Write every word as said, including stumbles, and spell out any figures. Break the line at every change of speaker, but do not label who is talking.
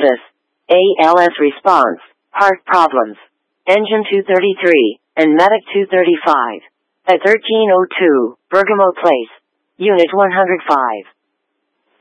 Status: A L S response, heart problems. Engine two thirty-three, and Medic two thirty-five. At thirteen oh two, Bergamo Place. Unit one hundred five.